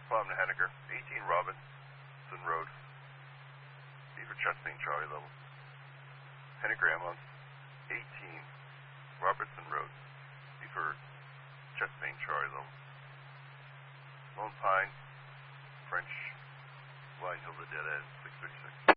Palm to Henniker, 18 Robinson Road. B for Chesapeake Charlie level. Henniker ambulance, 18 Robertson Road. B for Chesapeake Charlie level. Lone Pine, French, Line Hilda dead end, 636.